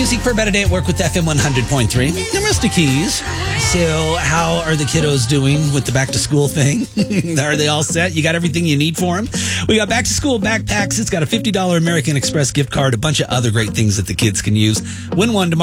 music for a better day at work with FM 100.3. I'm Rusty Keys. So how are the kiddos doing with the back to school thing? Are they all set? You got everything you need for them? We got back to school backpacks. It's got a $50 American Express gift card, a bunch of other great things that the kids can use. Win one tomorrow.